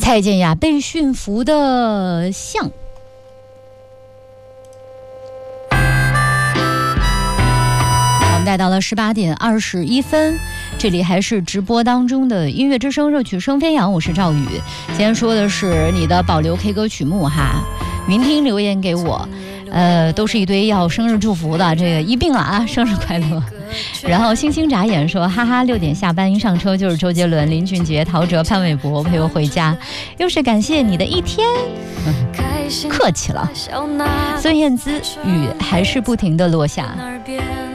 蔡健雅被驯服的象。我们带到了18点21分，这里还是直播当中的音乐之声热曲声飞扬，我是赵宇。今天说的是你的保留 K 歌曲目哈，云听留言给我，都是一堆要生日祝福的，这个一并了啊，生日快乐。然后星星眨眼说，哈哈，6点下班一上车就是周杰伦、林俊杰、陶喆、潘玮柏陪我回家，又是感谢你的一天。客气了。孙燕姿，雨还是不停地落下。